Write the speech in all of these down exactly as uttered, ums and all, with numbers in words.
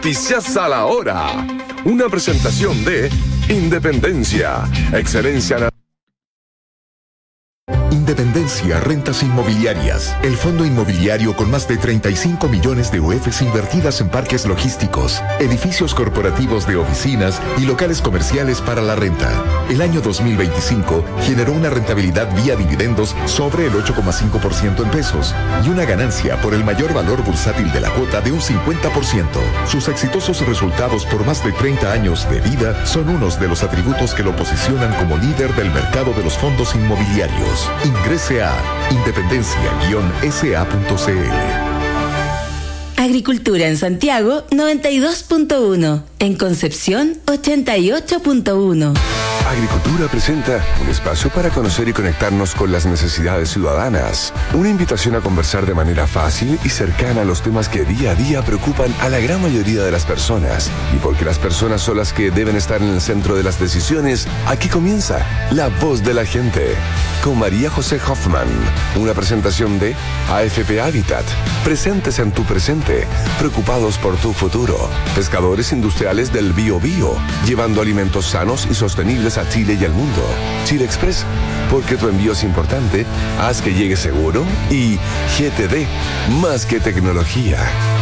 Noticias a la hora. Una presentación de Independencia. Excelencia nacional. Independencia Rentas Inmobiliarias, el fondo inmobiliario con más de treinta y cinco millones de U Fs invertidas en parques logísticos, edificios corporativos de oficinas y locales comerciales para la renta. El año dos mil veinticinco generó una rentabilidad vía dividendos sobre el ocho coma cinco por ciento en pesos y una ganancia por el mayor valor bursátil de la cuota de un cincuenta por ciento. Sus exitosos resultados por más de treinta años de vida son unos de los atributos que lo posicionan como líder del mercado de los fondos inmobiliarios. Ingrese a independencia guion s a punto c l. Agricultura en Santiago noventa y dos punto uno, en Concepción ochenta y ocho punto uno. Agricultura presenta un espacio para conocer y conectarnos con las necesidades ciudadanas. Una invitación a conversar de manera fácil y cercana a los temas que día a día preocupan a la gran mayoría de las personas. Y porque las personas son las que deben estar en el centro de las decisiones, aquí comienza La Voz de la Gente, con María José Hoffman. Una presentación de A F P Habitat. Presentes en tu presente, preocupados por tu futuro. Pescadores industriales del Bío Bío, llevando alimentos sanos y sostenibles a Chile y al mundo. Chile Express, porque tu envío es importante, haz que llegue seguro. Y G T D, más que tecnología.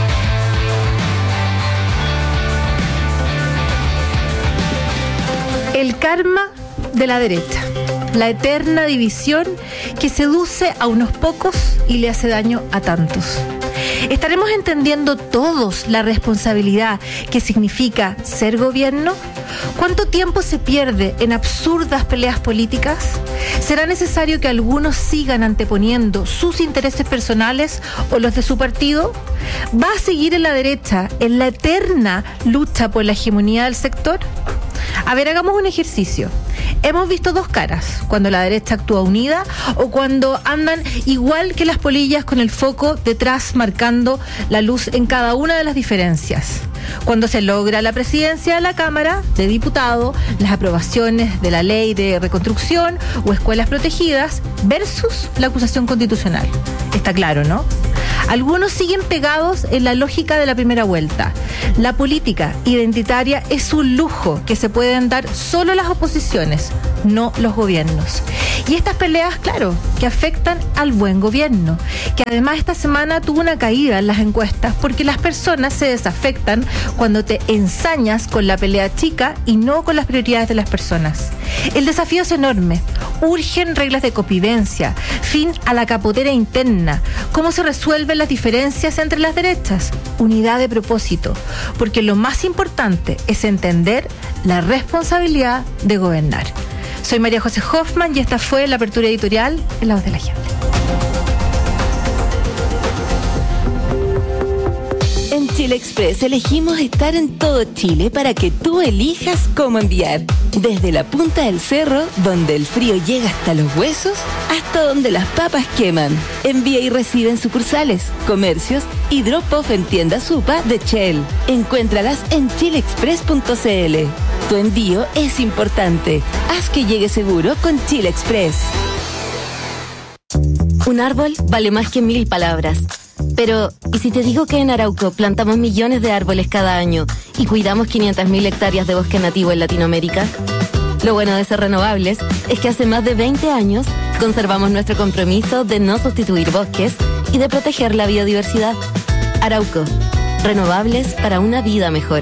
El karma de la derecha, la eterna división que seduce a unos pocos y le hace daño a tantos. ¿Estaremos entendiendo todos la responsabilidad que significa ser gobierno? ¿Cuánto tiempo se pierde en absurdas peleas políticas? ¿Será necesario que algunos sigan anteponiendo sus intereses personales o los de su partido? ¿Va a seguir en la derecha en la eterna lucha por la hegemonía del sector? A ver, hagamos un ejercicio. Hemos visto dos caras, cuando la derecha actúa unida o cuando andan igual que las polillas con el foco detrás marcando la luz en cada una de las diferencias. Cuando se logra la presidencia de la Cámara de Diputados, las aprobaciones de la ley de reconstrucción o escuelas protegidas versus la acusación constitucional. Está claro, ¿no? Algunos siguen pegados en la lógica de la primera vuelta. La política identitaria es un lujo que se pueden dar solo las oposiciones, no los gobiernos. Y estas peleas, claro, que afectan al buen gobierno, que además esta semana tuvo una caída en las encuestas porque las personas se desafectan cuando te ensañas con la pelea chica y no con las prioridades de las personas. El desafío es enorme. Urgen reglas de convivencia, fin a la capotera interna. ¿Cómo se resuelven las diferencias entre las derechas? Unidad de propósito, porque lo más importante es entender la responsabilidad de gobernar. Soy María José Hoffman y esta fue la apertura editorial en La Voz de la Gente. En Chile Express elegimos estar en todo Chile para que tú elijas cómo enviar. Desde la punta del cerro, donde el frío llega hasta los huesos, hasta donde las papas queman. Envía y recibe en sucursales, comercios y drop-off en tiendas Supa de Shell. Encuéntralas en chile express punto c l. Tu envío es importante. Haz que llegue seguro con Chile Express. Un árbol vale más que mil palabras. Pero, ¿y si te digo que en Arauco plantamos millones de árboles cada año y cuidamos quinientas mil hectáreas de bosque nativo en Latinoamérica? Lo bueno de ser renovables es que hace más de veinte años conservamos nuestro compromiso de no sustituir bosques y de proteger la biodiversidad. Arauco, renovables para una vida mejor.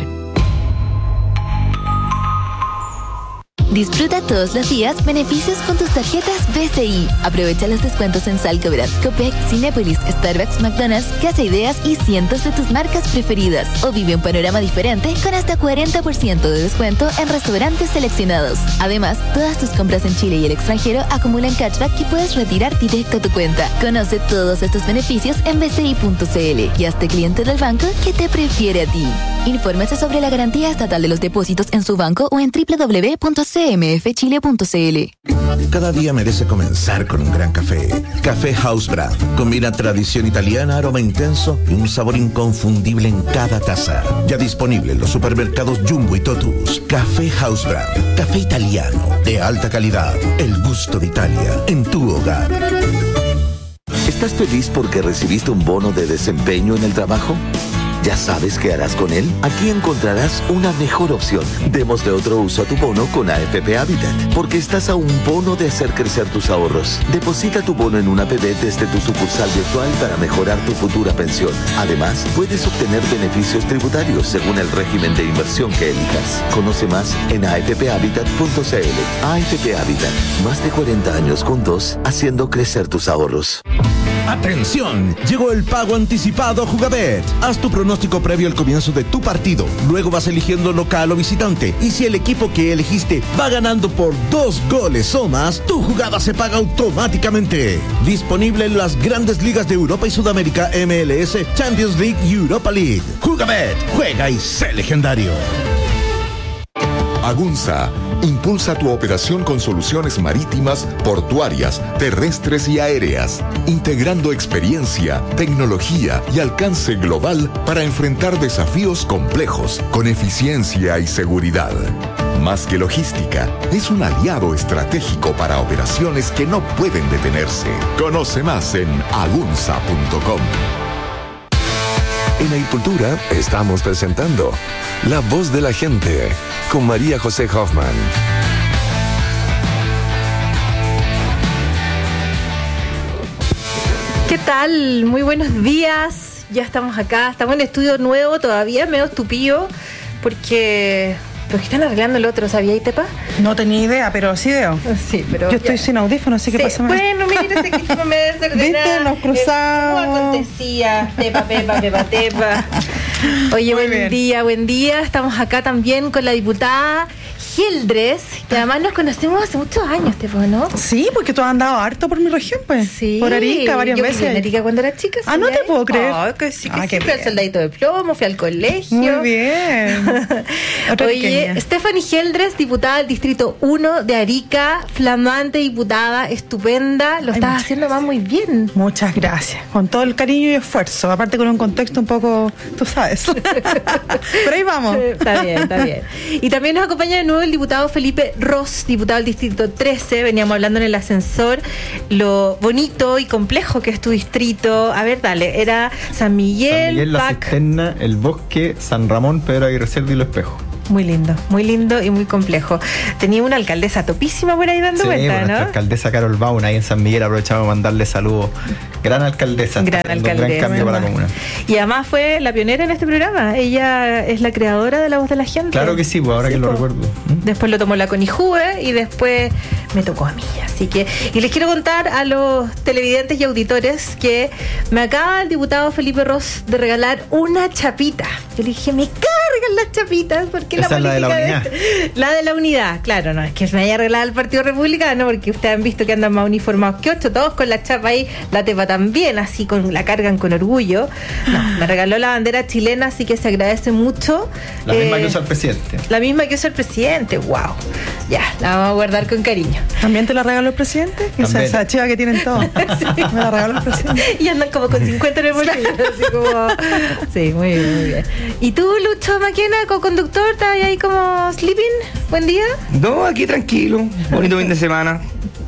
Disfruta todos los días beneficios con tus tarjetas B C I. Aprovecha los descuentos en Salcobrat, Copec, Cinépolis, Starbucks, McDonald's, Casa Ideas y cientos de tus marcas preferidas. O vive un panorama diferente con hasta cuarenta por ciento de descuento en restaurantes seleccionados. Además, todas tus compras en Chile y el extranjero acumulan cashback que puedes retirar directo a tu cuenta. Conoce todos estos beneficios en b c i punto c l y hazte cliente del banco que te prefiere a ti. Infórmese sobre la garantía estatal de los depósitos en su banco o en w w w punto c m f chile punto c l. Cada día merece comenzar con un gran café. Café House Brand. Combina tradición italiana, aroma intenso y un sabor inconfundible en cada taza. Ya disponible en los supermercados Jumbo y Totus. Café House Brand. Café italiano de alta calidad. El gusto de Italia en tu hogar. ¿Estás feliz porque recibiste un bono de desempeño en el trabajo? ¿Ya sabes qué harás con él? Aquí encontrarás una mejor opción. Démosle otro uso a tu bono con A F P Habitat, porque estás a un bono de hacer crecer tus ahorros. Deposita tu bono en una A P B desde tu sucursal virtual para mejorar tu futura pensión. Además, puedes obtener beneficios tributarios según el régimen de inversión que elijas. Conoce más en a f p habitat punto c l. A F P Habitat, más de cuarenta años juntos, haciendo crecer tus ahorros. ¡Atención! Llegó el pago anticipado Jugabet. Haz tu pronóstico previo al comienzo de tu partido. Luego vas eligiendo local o visitante. Y si el equipo que elegiste va ganando por dos goles o más, tu jugada se paga automáticamente. Disponible en las grandes ligas de Europa y Sudamérica, M L S, Champions League y Europa League. Jugabet, juega y sé legendario. Agunza impulsa tu operación con soluciones marítimas, portuarias, terrestres y aéreas, integrando experiencia, tecnología y alcance global para enfrentar desafíos complejos con eficiencia y seguridad. Más que logística, es un aliado estratégico para operaciones que no pueden detenerse. Conoce más en agunza punto com. En Agricultura estamos presentando La Voz de la Gente con María José Hoffman. ¿Qué tal? Muy buenos días. Ya estamos acá, estamos en estudio nuevo, todavía medio estúpido, porque... ¿Por qué están arreglando el otro? ¿Sabías, Tepa? No tenía idea, pero sí veo. Sí, pero... Yo estoy ya. Sin audífonos, así que sí, pasa más. Bueno, mira, ese que no me desordenaba. ¿Viste? Nos cruzamos. ¿Cómo acontecía? Tepa, pepa, pepa, tepa. Oye, Muy buen bien. día, buen día. Estamos acá también con la diputada Hildres, que además nos conocemos hace muchos años, Tepa, ¿no? Sí, porque tú has andado harto por mi región, pues. Sí. Por Arica varias yo veces. Yo en Arica cuando era chica. Ah, no te puedo creer. Ah, que sí, que Ah, sí. qué Fui al bien. soldadito de plomo, fui al colegio. Muy bien. Otra Oye, pequeña. Stephanie Hildres, diputada del Distrito uno de Arica, flamante diputada, estupenda. Lo Ay, estás muchas haciendo más muy bien. Muchas gracias. Con todo el cariño y esfuerzo. Aparte con un contexto un poco, tú sabes. Pero ahí vamos. Está bien, está bien. Y también nos acompaña de nuevo el diputado Felipe Ross, diputado del Distrito trece. Veníamos hablando en el ascensor lo bonito y complejo que es tu distrito. A ver, dale, era San Miguel, San Miguel, La Pac. Cisterna, El Bosque, San Ramón, Pedro Aguirre Cerdo y Lo Espejo. Muy lindo, muy lindo y muy complejo. Tenía una alcaldesa topísima por ahí dando Sí, vuelta, bueno, nuestra ¿no? alcaldesa Carol Baun, ahí en San Miguel, aprovechamos de mandarle saludos. Gran alcaldesa, está Gran haciendo alcaldesa. un gran cambio para la comuna. Y además fue la pionera en este programa. Ella es la creadora de La Voz de la Gente. Claro que sí, pues ahora Sí, que lo po. recuerdo. ¿Mm? Después lo tomó la Conijue y después me tocó a mí. Así que, y les quiero contar a los televidentes y auditores que me acaba el diputado Felipe Ross de regalar una chapita. Yo le dije, me cargan las chapitas porque Esa la es la de la política unidad. la de la unidad, claro, no es que me haya arreglado el Partido Republicano, porque ustedes han visto que andan más uniformados que ocho, todos con la chapa ahí, la tepa también, así con la cargan con orgullo. No, me regaló la bandera chilena, así que se agradece mucho. La misma Eh, que usa el presidente. La misma que usa el presidente, wow. Ya, la vamos a guardar con cariño. ¿También te la regaló el presidente? Esa, También. esa chiva que tienen todos. Me la regaló el presidente. Y andan como con cincuenta en el bolsillo, así como... Sí, muy bien, muy bien. ¿Y tú, Lucho Maquena, co-conductor, estás ahí como sleeping? Buen día. No, aquí tranquilo, bonito fin de semana,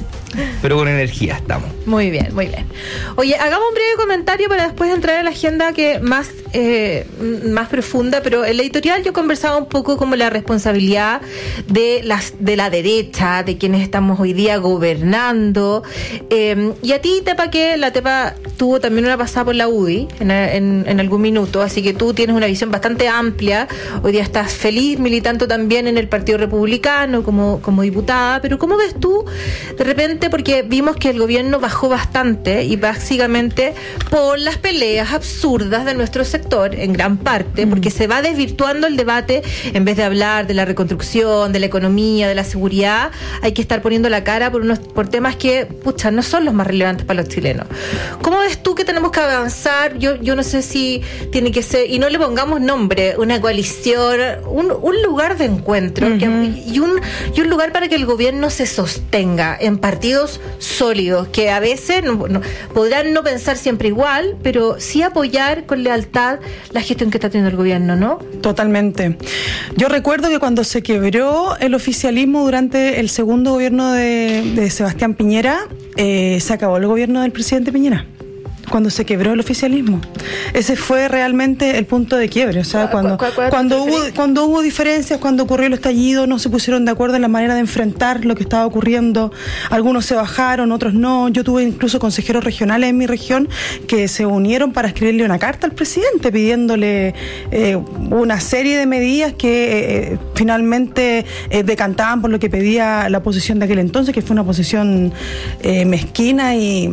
pero con energía estamos. Muy bien, muy bien. Oye, hagamos un breve comentario para después entrar a la agenda que más, eh, más profunda, pero en la editorial yo conversaba un poco como la responsabilidad de, las, de la derecha, de quienes estamos hoy día gobernando. Eh, y a ti, Tepa, que la Tepa tuvo también una pasada por la U D I en, en, en algún minuto, así que tú tienes una visión bastante amplia. Hoy día estás feliz militando también en el Partido Republicano como, como diputada, pero ¿cómo ves tú de repente? Porque vimos que el gobierno bajó bastante y básicamente por las peleas absurdas de nuestro sector en gran parte, mm. porque se va desvirtuando el debate. En vez de hablar de la reconstrucción, de la economía, de la seguridad, hay que estar poniendo la cara por unos por temas que, pucha, no son los más relevantes para los chilenos. ¿Cómo ves tú que tenemos que avanzar? Yo, yo no sé si tiene que ser, y no le pongamos nombre, una coalición, un, un lugar de encuentro, uh-huh. que, y, un, y un lugar para que el gobierno se sostenga en partidos sólidos, que a veces no, no, podrán no pensar siempre igual, pero sí apoyar con lealtad la gestión que está teniendo el gobierno, ¿no? Totalmente. Yo recuerdo que cuando se quebró el oficialismo durante el segundo gobierno de, de Sebastián Piñera, eh, se acabó el gobierno del presidente Piñera. cuando se quebró el oficialismo. Ese fue realmente el punto de quiebre. O sea, cuando, ¿Cuál, cuál, cuál cuando, hubo, cuando hubo diferencias, cuando ocurrió el estallido, no se pusieron de acuerdo en la manera de enfrentar lo que estaba ocurriendo. Algunos se bajaron, otros no. Yo tuve incluso consejeros regionales en mi región que se unieron para escribirle una carta al presidente pidiéndole eh, una serie de medidas que eh, finalmente eh, decantaban por lo que pedía la oposición de aquel entonces, que fue una oposición eh, mezquina y...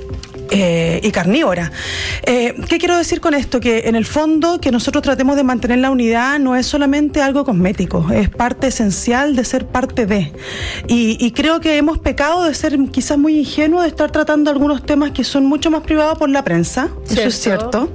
Eh, y carnívora. Eh, ¿Qué quiero decir con esto? Que en el fondo que nosotros tratemos de mantener la unidad no es solamente algo cosmético, es parte esencial de ser parte de. Y, y creo que hemos pecado de ser quizás muy ingenuos, de estar tratando algunos temas que son mucho más privados por la prensa, ¿cierto? Eso es cierto.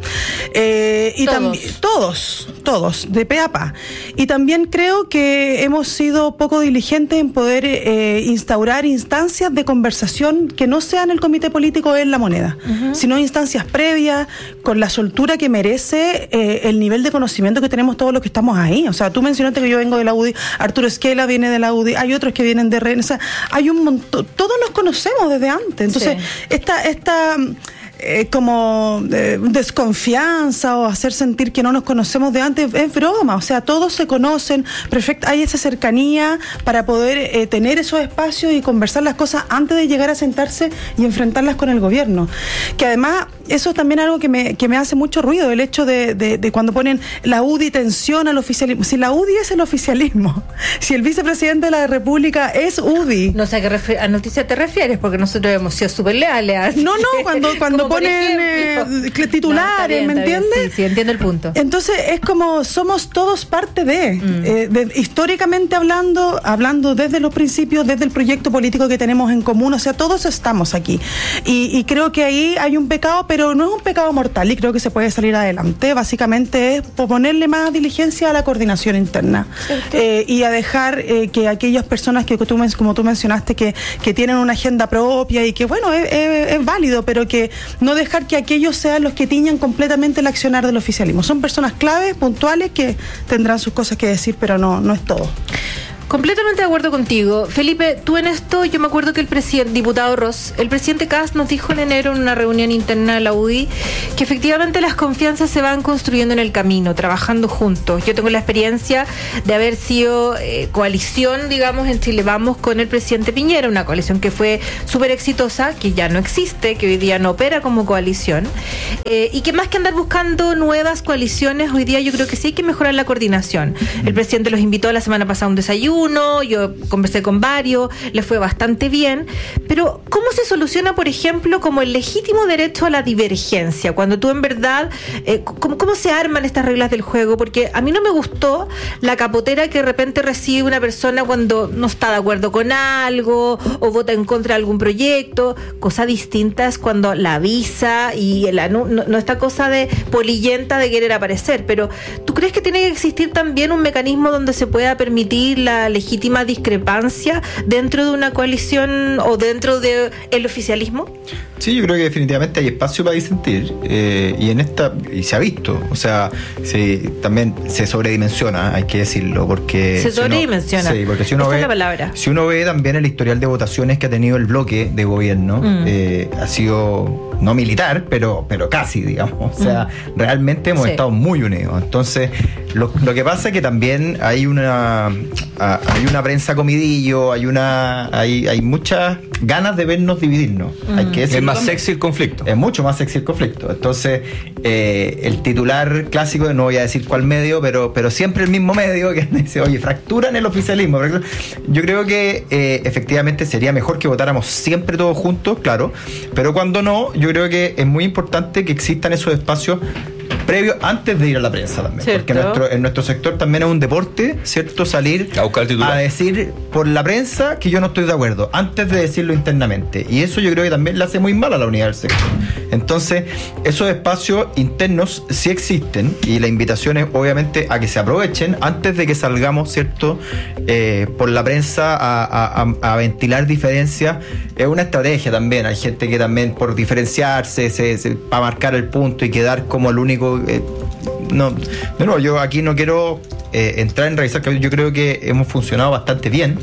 Eh, y también todos, todos, de pe a pa. Y también creo que hemos sido poco diligentes en poder eh, instaurar instancias de conversación que no sean el comité político en la moneda. Uh-huh. Sino instancias previas, con la soltura que merece eh, el nivel de conocimiento que tenemos todos los que estamos ahí. O sea, tú mencionaste que yo vengo de la U D I, Arturo Esquela viene de la U D I, hay otros que vienen de R E N, o sea, hay un montón, todos nos conocemos desde antes. Entonces, sí. esta, esta eh, como eh, desconfianza o hacer sentir que no nos conocemos de antes es broma. O sea, todos se conocen, perfecto, hay esa cercanía para poder eh, tener esos espacios y conversar las cosas antes de llegar a sentarse y enfrentarlas con el gobierno. Que además, eso es también algo que me, que me hace mucho ruido, el hecho de, de, de cuando ponen la U D I tensión al oficialismo. Si la U D I es el oficialismo, si el vicepresidente de la República es U D I. No sé a qué refer- a noticia te refieres, porque nosotros hemos sido súper leales. No, no, cuando, cuando ponen eh, titulares, no, ¿me entiendes? Sí, sí, entiendo el punto. Entonces es como somos todos parte de, mm. eh, de, históricamente hablando, hablando desde los principios, desde el proyecto político que tenemos en común, o sea, todos estamos aquí. Y, y creo que ahí hay un pecado, pero no es un pecado mortal y creo que se puede salir adelante. Básicamente es ponerle más diligencia a la coordinación interna eh, y a dejar eh, que aquellas personas que tú, como tú mencionaste, que, que tienen una agenda propia y que bueno, es, es, es válido, pero que no dejar que aquellos sean los que tiñan completamente el accionar del oficialismo. Son personas claves, puntuales, que tendrán sus cosas que decir, pero no, no es todo. Completamente de acuerdo contigo. Felipe, tú en esto, yo me acuerdo que el presidente, diputado Ross, el presidente Kast nos dijo en enero en una reunión interna de la U D I que efectivamente las confianzas se van construyendo en el camino, trabajando juntos. Yo tengo la experiencia de haber sido eh, coalición, digamos, en Chile Vamos con el presidente Piñera, una coalición que fue súper exitosa, que ya no existe, que hoy día no opera como coalición, eh, y que más que andar buscando nuevas coaliciones, hoy día yo creo que sí hay que mejorar la coordinación. El presidente los invitó la semana pasada a un desayuno, uno, yo conversé con varios, les fue bastante bien, pero ¿cómo se soluciona, por ejemplo, como el legítimo derecho a la divergencia? Cuando tú en verdad, eh, ¿cómo, ¿cómo se arman estas reglas del juego? Porque a mí no me gustó la capotera que de repente recibe una persona cuando no está de acuerdo con algo o vota en contra de algún proyecto. Cosa distinta es cuando la avisa y el anu- no, no esta cosa de polillenta de querer aparecer, pero ¿tú crees que tiene que existir también un mecanismo donde se pueda permitir la legítima discrepancia dentro de una coalición o dentro del oficialismo? Sí, yo creo que definitivamente hay espacio para disentir eh, y en esta y se ha visto, o sea, se, también se sobredimensiona, hay que decirlo, porque se si sobredimensiona. Uno, sí, porque si uno Esa ve, es la palabra. Si uno ve también el historial de votaciones que ha tenido el bloque de gobierno, mm. eh, ha sido no militar, pero pero casi, digamos, o sea, mm. realmente hemos sí. estado muy unidos. Entonces, lo, lo que pasa es que también hay una hay una prensa comidillo, hay una hay hay muchas ganas de vernos dividirnos. Mm. Hay que decirlo. Es más sexy el conflicto. Es mucho más sexy el conflicto. Entonces, eh, el titular clásico, no voy a decir cuál medio, pero pero siempre el mismo medio que dice, oye, fracturan el oficialismo. Yo creo que eh, efectivamente sería mejor que votáramos siempre todos juntos, claro, pero cuando no, yo creo que es muy importante que existan esos espacios previos antes de ir a la prensa también, ¿cierto? Porque nuestro, en nuestro sector también es un deporte, ¿cierto? Salir a, a decir por la prensa que yo no estoy de acuerdo, antes de decirlo internamente, y eso yo creo que también le hace muy mal a la unidad del sector. Entonces, esos espacios internos sí existen, y la invitación es obviamente a que se aprovechen antes de que salgamos, ¿cierto? Eh, por la prensa a, a, a ventilar diferencias. Es una estrategia también, hay gente que también por diferenciarse, se, se, para marcar el punto y quedar como el único. Eh, no, de nuevo, yo aquí no quiero eh, entrar en revisar, yo creo que hemos funcionado bastante bien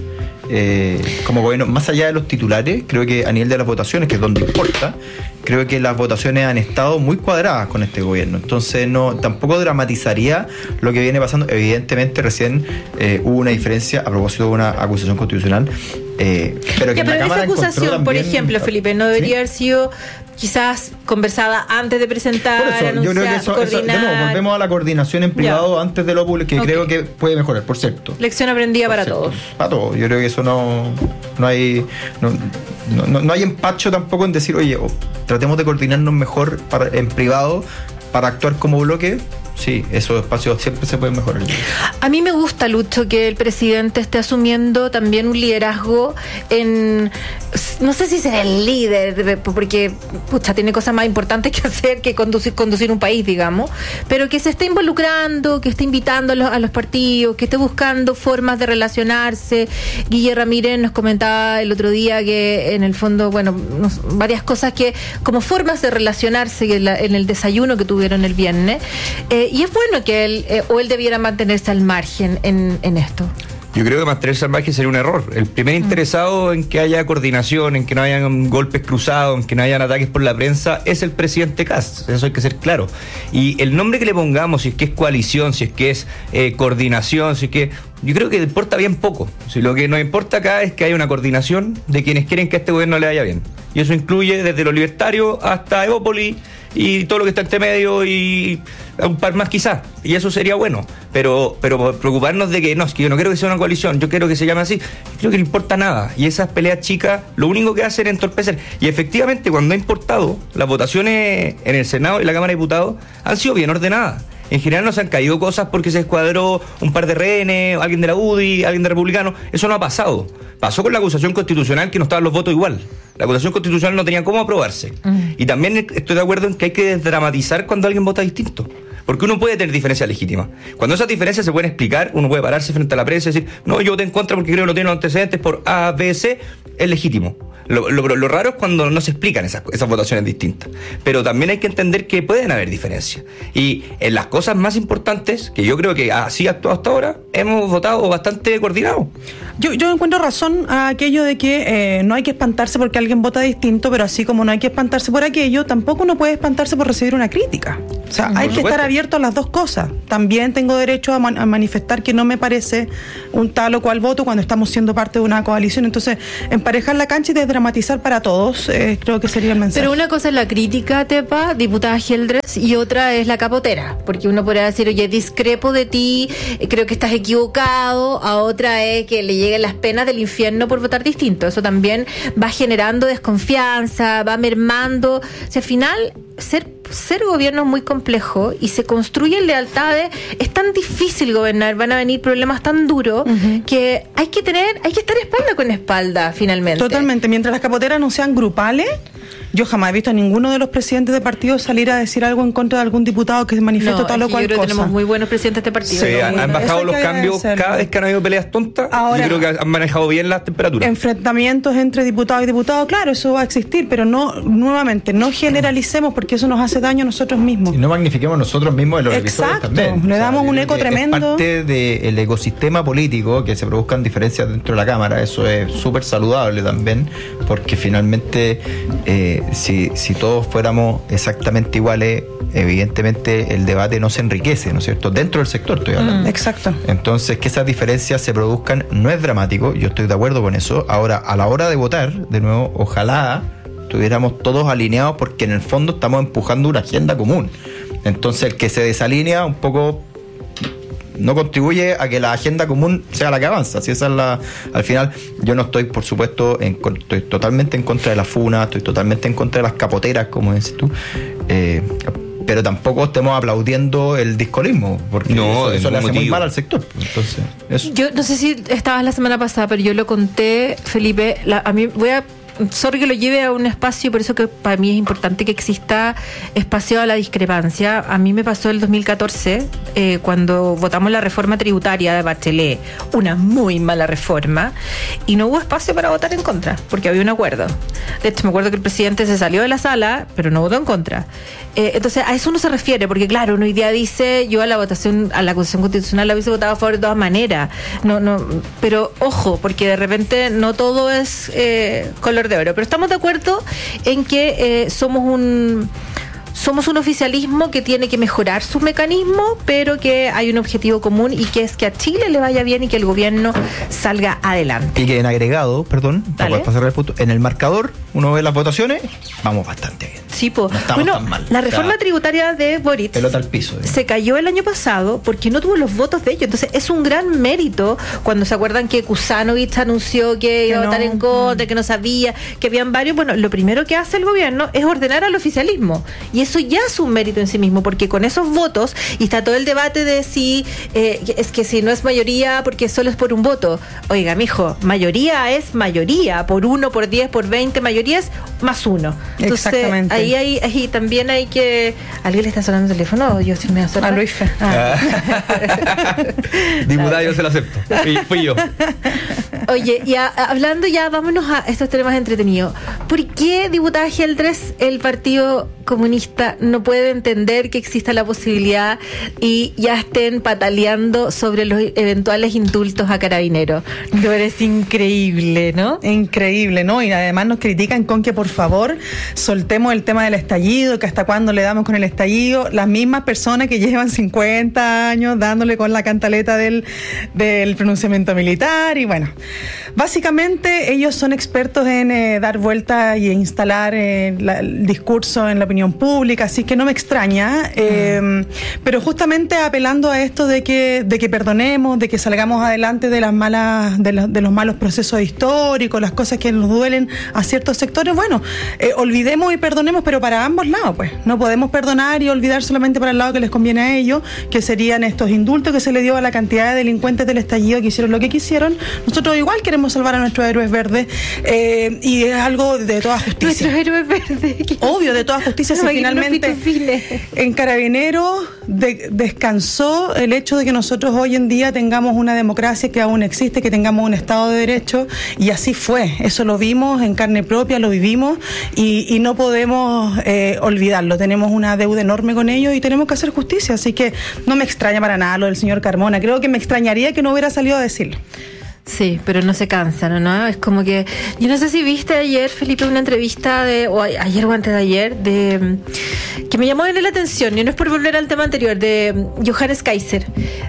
eh, como gobierno, más allá de los titulares, creo que a nivel de las votaciones, que es donde importa, creo que las votaciones han estado muy cuadradas con este gobierno. Entonces no tampoco dramatizaría lo que viene pasando. Evidentemente recién eh, hubo una diferencia a propósito de una acusación constitucional. Eh, pero que ya, en la pero Cámara esa acusación, también, por ejemplo, Felipe, no debería ¿sí? haber sido quizás conversada antes de presentar, por eso, anunciar, yo creo que eso, eso, de nuevo, volvemos a la coordinación en privado ya. antes de lo público, que okay. creo que puede mejorar, por cierto. Lección aprendida para cierto, todos. Para todos. Yo creo que eso no, no hay no, no, no hay empacho tampoco en decir, oye, oh, tratemos de coordinarnos mejor para, en privado para actuar como bloque. Sí, esos espacios siempre se pueden mejorar. A mí me gusta, Lucho, que el presidente esté asumiendo también un liderazgo en... No sé si ser el líder, porque pucha, tiene cosas más importantes que hacer que conducir, conducir un país, digamos, pero que se esté involucrando, que esté invitando a los, a los partidos, que esté buscando formas de relacionarse. Guille Ramírez nos comentaba el otro día que en el fondo, bueno, nos, varias cosas que como formas de relacionarse en, la, en el desayuno que tuvieron el viernes. Eh, y es bueno que él, eh, o él debiera mantenerse al margen en, en esto. Yo creo que mantenerse al margen sería un error. El primer interesado en que haya coordinación, en que no hayan golpes cruzados, en que no hayan ataques por la prensa, es el presidente Kast. Eso hay que ser claro. Y el nombre que le pongamos, si es que es coalición, si es que es eh, coordinación, si es que... Yo creo que importa bien poco. Si lo que nos importa acá es que haya una coordinación de quienes quieren que a este gobierno le vaya bien. Y eso incluye desde los libertarios hasta Evópolis y todo lo que está entre medio y un par más quizás, y eso sería bueno, pero pero preocuparnos de que no, es que yo no quiero que sea una coalición, yo quiero que se llame así, creo que no importa nada, y esas peleas chicas lo único que hacen es entorpecer, y efectivamente cuando ha importado, las votaciones en el Senado y la Cámara de Diputados han sido bien ordenadas. En general no se han caído cosas porque se escuadró un par de rehenes, alguien de la U D I, alguien de Republicano. Eso no ha pasado. Pasó con la acusación constitucional que no estaban los votos igual. La acusación constitucional no tenía cómo aprobarse. Uh-huh. Y también estoy de acuerdo en que hay que desdramatizar cuando alguien vota distinto. Porque uno puede tener diferencias legítimas. Cuando esas diferencias se pueden explicar, uno puede pararse frente a la prensa y decir, no, yo voté en contra porque creo que no tiene los antecedentes por A, B, C, es legítimo. Lo, lo, lo raro es cuando no se explican esas, esas votaciones distintas. Pero también hay que entender que pueden haber diferencias. Y en las cosas más importantes, que yo creo que así ha actuado hasta ahora, hemos votado bastante coordinado. Yo, yo encuentro razón a aquello de que eh, no hay que espantarse porque alguien vota distinto, pero así como no hay que espantarse por aquello, tampoco uno puede espantarse por recibir una crítica. O sea, por hay supuesto. que estar abierto a las dos cosas. También tengo derecho a, man, a manifestar que no me parece un tal o cual voto cuando estamos siendo parte de una coalición. Entonces, emparejar la cancha y desdramatizar para todos, eh, creo que sería el mensaje. Pero una cosa es la crítica, Tepa, diputada Geldres, y otra es la capotera, porque uno podría decir, oye, discrepo de ti, creo que estás equivocado, a otra es que le lleguen las penas del infierno por votar distinto. Eso también va generando desconfianza, va mermando. O sea, al final, ser ser gobierno es muy complejo y se construyen lealtades, es tan difícil gobernar, van a venir problemas tan duros uh-huh. que hay que tener, hay que estar espalda con espalda finalmente. Totalmente, mientras las capoteras no sean grupales, yo jamás he visto a ninguno de los presidentes de partidos salir a decir algo en contra de algún diputado que se manifiesta no, tal o cual yo creo cosa. Que tenemos muy buenos presidentes de partidos. Sí, han, han bajado los cambios cada vez que han habido peleas tontas. Ahora, yo creo que han manejado bien las temperaturas. Enfrentamientos entre diputados y diputados, claro, eso va a existir, pero no, nuevamente, no generalicemos porque eso nos hace daño a nosotros mismos. Y no magnifiquemos nosotros mismos en los episodios también. Le damos o sea, un eco tremendo. Es parte del ecosistema político que se produzcan diferencias dentro de la Cámara. Eso es súper saludable también, porque finalmente, eh, si, si todos fuéramos exactamente iguales, evidentemente el debate no se enriquece, ¿no es cierto? Dentro del sector estoy hablando. Mm, exacto. Entonces, que esas diferencias se produzcan no es dramático, yo estoy de acuerdo con eso. Ahora, a la hora de votar, de nuevo, ojalá estuviéramos todos alineados, porque en el fondo estamos empujando una agenda común. Entonces, el que se desalinea un poco no contribuye a que la agenda común sea la que avanza. Si esa es la, al final, yo no estoy, por supuesto, en, estoy totalmente en contra de la funa, estoy totalmente en contra de las capoteras, como dices tú, eh, pero tampoco estemos aplaudiendo el discolismo, porque no, eso, eso le hace motivo. muy mal al sector. Entonces, eso. Yo no sé si estabas la semana pasada, pero yo lo conté, Felipe, la, a mí voy a sorry que lo lleve a un espacio, por eso que para mí es importante que exista espacio a la discrepancia. A mí me pasó el dos mil catorce, eh, cuando votamos la reforma tributaria de Bachelet, una muy mala reforma, y no hubo espacio para votar en contra, porque había un acuerdo. De hecho, me acuerdo que el presidente se salió de la sala, pero no votó en contra. Eh, entonces, a eso uno se refiere, porque claro, uno hoy día dice, yo a la votación, a la Constitución Constitucional la hubiese votado a favor de todas maneras, no, no, pero ojo, porque de repente no todo es eh, color de oro, pero estamos de acuerdo en que eh, somos un somos un oficialismo que tiene que mejorar sus mecanismos, pero que hay un objetivo común, y que es que a Chile le vaya bien y que el gobierno salga adelante. Y que en agregado, perdón, Dale. para pasar el punto, en el marcador, uno ve las votaciones, vamos bastante bien. Sí, po. No estamos Bueno, tan mal. la O sea, reforma tributaria de Boric pelota al piso. ¿eh? se cayó el año pasado porque no tuvo los votos de ellos. Entonces es un gran mérito cuando se acuerdan que Kusanovich anunció que iba Que a votar no. en contra, que no sabía, que habían varios. Bueno, lo primero que hace el gobierno es ordenar al oficialismo, y eso ya es un mérito en sí mismo, porque con esos votos, y está todo el debate de si eh, es que si no es mayoría porque solo es por un voto. Oiga, mijo, mayoría es mayoría, por uno, por diez, por veinte, mayoría es más uno. Entonces Exactamente. ahí hay, ahí también hay que... ¿Alguien le está sonando el teléfono o yo sí me voy a sonar? A Luis Fe. Ah. Diputada, yo se la acepto. Fui, fui yo. Oye, y a- a- hablando ya, vámonos a estos temas entretenidos. ¿Por qué, diputada Geldres, el Partido Comunista no puede entender que exista la posibilidad y ya estén pataleando sobre los eventuales indultos a Carabineros? Me parece increíble, ¿no? Increíble, ¿no? Y además nos critican con que por favor soltemos el tema del estallido, que hasta cuándo le damos con el estallido. Las mismas personas que llevan cincuenta años dándole con la cantaleta del, del pronunciamiento militar, y bueno, básicamente ellos son expertos en eh, dar vueltas y instalar eh, la, el discurso en la opinión pública, así que no me extraña, eh, pero justamente apelando a esto de que, de que perdonemos, de que salgamos adelante de las malas, de, los, de los malos procesos históricos, las cosas que nos duelen a ciertos sectores, bueno, eh, olvidemos y perdonemos, pero para ambos lados, pues, no podemos perdonar y olvidar solamente para el lado que les conviene a ellos, que serían estos indultos que se le dio a la cantidad de delincuentes del estallido que hicieron lo que quisieron. Nosotros igual queremos salvar a nuestros héroes verdes, eh, y es algo de toda justicia. Nuestros héroes verdes. Obvio, de toda justicia, si No, finalmente no pitufines. en Carabineros de- descansó el hecho de que nosotros hoy en día tengamos una democracia que aún existe, que tengamos un Estado de Derecho, y así fue. Eso lo vimos en carne propia, lo vivimos, y, y no podemos eh, olvidarlo. Tenemos una deuda enorme con ellos y tenemos que hacer justicia, así que no me extraña para nada lo del señor Carmona. Creo que me extrañaría que no hubiera salido a decirlo. Sí, pero no se cansan, ¿no? Es como que... Yo no sé si viste ayer, Felipe, una entrevista de... o a- ayer o antes de ayer, de... que me llamó bien la atención, y no es por volver al tema anterior, de Johannes Kaiser,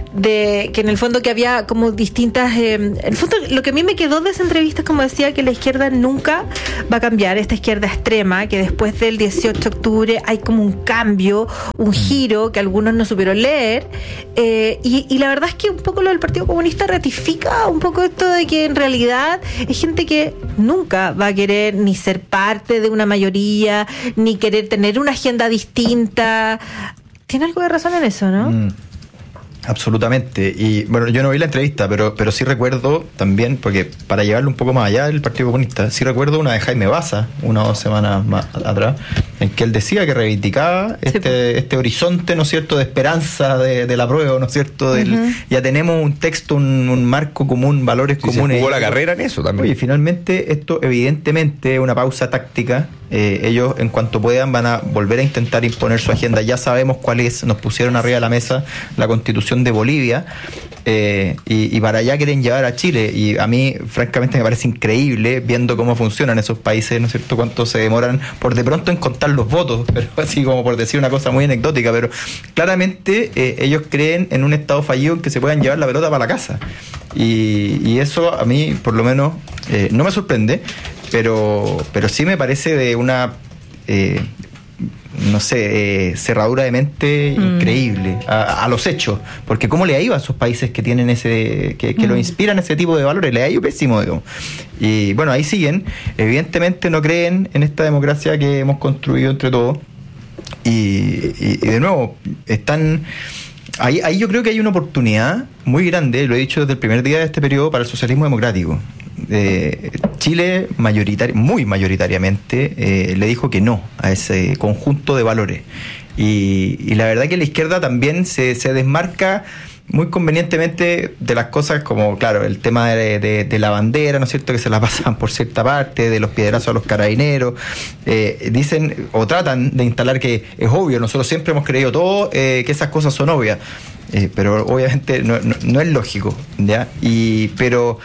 de que en el fondo que había como distintas... Eh, en el fondo, lo que a mí me quedó de esa entrevista es como decía que la izquierda nunca va a cambiar, esta izquierda extrema, que después del dieciocho de octubre hay como un cambio, un giro que algunos no supieron leer, eh, y, y la verdad es que un poco lo del Partido Comunista ratifica un poco esto de que en realidad es gente que nunca va a querer ni ser parte de una mayoría, ni querer tener una agenda distinta. Tiene algo de razón en eso, ¿no? Mm, absolutamente. Y bueno, yo no vi la entrevista, pero, pero sí recuerdo también, porque para llevarlo un poco más allá del Partido Comunista, sí recuerdo una de Jaime Baza, una o dos semanas más atrás, en que él decía que reivindicaba Sí, este, este horizonte, ¿no es cierto?, de esperanza de, de la prueba, ¿no es cierto? Del, Uh-huh. Ya tenemos un texto, un, un marco común, valores Sí, comunes. se jugó la carrera en eso también. Oye, finalmente esto evidentemente es una pausa táctica. Eh, ellos en cuanto puedan van a volver a intentar imponer su agenda. Ya sabemos cuál es, nos pusieron arriba de la mesa la Constitución de Bolivia, eh, y, y para allá quieren llevar a Chile, y a mí francamente me parece increíble viendo cómo funcionan esos países, ¿no es cierto?, cuánto se demoran por de pronto en contar los votos, pero así como por decir una cosa muy anecdótica, pero claramente eh, ellos creen en un estado fallido en que se puedan llevar la pelota para la casa, y, y eso a mí por lo menos eh, no me sorprende, pero, pero sí me parece de una eh, no sé, eh, cerradura de mente Mm. increíble a, a los hechos, porque cómo le ha ido a esos países que tienen ese, que, que Mm. lo inspiran ese tipo de valores, le ha ido pésimo, digo. Y bueno, ahí siguen, evidentemente no creen en esta democracia que hemos construido entre todos, y, y, y de nuevo, están... Ahí, ahí yo creo que hay una oportunidad muy grande, lo he dicho desde el primer día de este periodo, para el socialismo democrático. eh, Chile mayoritari- muy mayoritariamente eh, le dijo que no a ese conjunto de valores. Y, y la verdad que la izquierda también se, se desmarca muy convenientemente de las cosas como, claro, el tema de, de, de la bandera, ¿no es cierto?, que se la pasan por cierta parte, de los piedrazos a los carabineros. Eh, dicen o tratan de instalar que es obvio, nosotros siempre hemos creído todo eh, que esas cosas son obvias, eh, pero obviamente no, no, no es lógico, ¿ya? Y, pero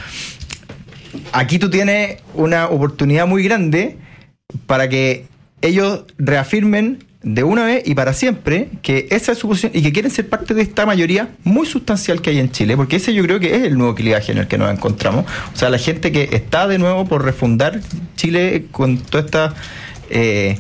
aquí tú tienes una oportunidad muy grande para que ellos reafirmen de una vez y para siempre que esa es su posición y que quieren ser parte de esta mayoría muy sustancial que hay en Chile, porque ese yo creo que es el nuevo clivaje en el que nos encontramos. O sea, la gente que está de nuevo por refundar Chile con toda esta eh,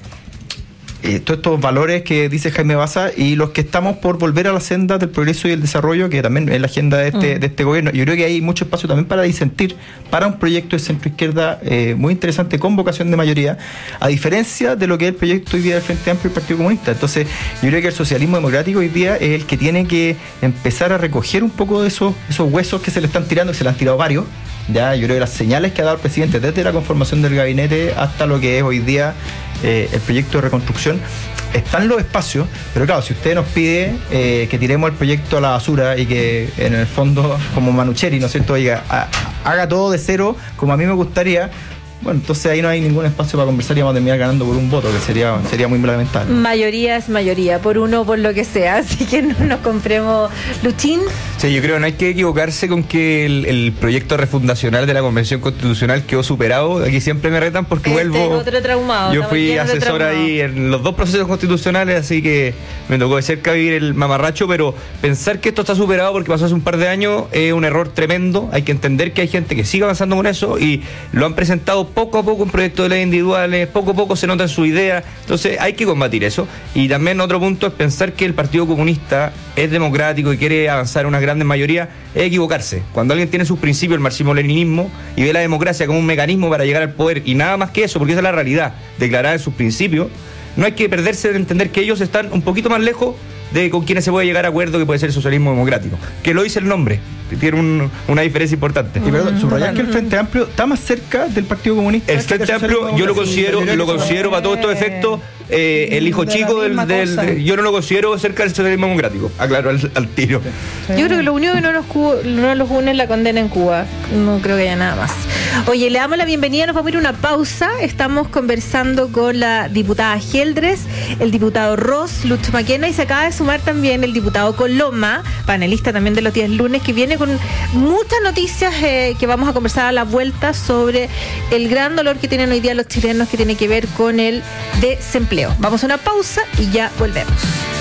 eh, todos estos valores que dice Jaime Baza, y los que estamos por volver a la senda del progreso y el desarrollo, que también es la agenda de este, mm. de este gobierno. Yo creo que hay mucho espacio también para disentir, para un proyecto de centro-izquierda eh, muy interesante, con vocación de mayoría, a diferencia de lo que es el proyecto hoy día del Frente Amplio y el Partido Comunista. Entonces, yo creo que el socialismo democrático hoy día es el que tiene que empezar a recoger un poco de esos, esos huesos que se le están tirando, que se le han tirado varios. Ya, yo creo que las señales que ha dado el presidente desde la conformación del gabinete hasta lo que es hoy día eh, el proyecto de reconstrucción, están los espacios, pero claro, si usted nos pide eh, que tiremos el proyecto a la basura y que en el fondo, como Manucheri, ¿no es cierto?, diga, a, haga todo de cero como a mí me gustaría, bueno, entonces ahí no hay ningún espacio para conversar y vamos a terminar ganando por un voto, que sería, sería muy lamentable. Mayoría es mayoría, por uno o por lo que sea, así que no nos compremos. Luchín. Sí, yo creo que no hay que equivocarse con que el, el proyecto refundacional de la Convención Constitucional quedó superado. Aquí siempre me retan porque este vuelvo. Otro traumado. Yo fui asesor ahí en los dos procesos constitucionales, así que me tocó de cerca vivir el mamarracho, pero pensar que esto está superado porque pasó hace un par de años es un error tremendo. Hay que entender que hay gente que sigue avanzando con eso y lo han presentado poco a poco en proyectos de ley individuales, poco a poco se nota en su idea, entonces hay que combatir eso. Y también otro punto es pensar que el Partido Comunista es democrático y quiere avanzar a una gran mayoría, es equivocarse. Cuando alguien tiene sus principios, el marxismo-leninismo, y ve la democracia como un mecanismo para llegar al poder, y nada más que eso, porque esa es la realidad, declarada en sus principios, no hay que perderse de entender que ellos están un poquito más lejos de con quienes se puede llegar a acuerdo, que puede ser el socialismo democrático, que lo dice el nombre, tiene un, una diferencia importante. Y perdón, subrayar que el Frente Amplio está más cerca del Partido Comunista. El Frente Amplio yo lo considero, lo considero para todos estos efectos eh, el hijo chico del, del, del, yo no lo considero cerca del socialismo democrático, aclaro al, al tiro. Yo creo que lo único que no nos, no nos une es la condena en Cuba, no creo que haya nada más. Oye, le damos la bienvenida, nos vamos a ir a una pausa. Estamos conversando con la diputada Geldres, el diputado Ross, Lucho Maquena, y se acaba de sumar también el diputado Coloma, panelista también de los días lunes, que viene con muchas noticias eh, que vamos a conversar a la vuelta sobre el gran dolor que tienen hoy día los chilenos, que tiene que ver con el desempleo. Vamos a una pausa y ya volvemos.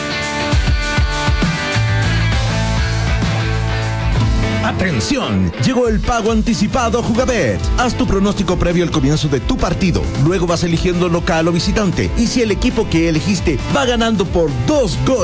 ¡Atención! Llegó el pago anticipado Jugabet. Haz tu pronóstico previo al comienzo de tu partido. Luego vas eligiendo local o visitante. Y si el equipo que elegiste va ganando por dos goles,